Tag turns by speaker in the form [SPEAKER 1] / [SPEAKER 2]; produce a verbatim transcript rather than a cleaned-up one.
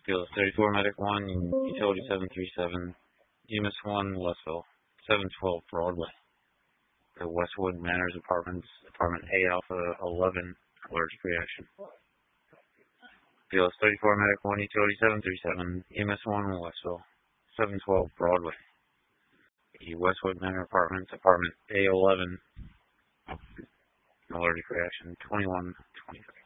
[SPEAKER 1] Field thirty-four Medic one, Utility seven three seven, E M S one, Westville, seven twelve Broadway. The Westwood Manors Apartments, Apartment A Alpha eleven, allergic reaction. Field thirty-four Medic one, Utility seven three seven, E M S one, Westville, seven twelve Broadway. The Westwood Manor Apartments, Apartment A eleven, allergic reaction, twenty-one twenty-five.